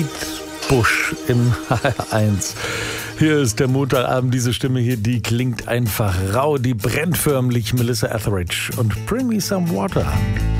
Busch im HR1. Hier ist der Montagabend, diese Stimme hier, die klingt einfach rau, die brennt förmlich. Melissa Etheridge und Bring Me Some Water.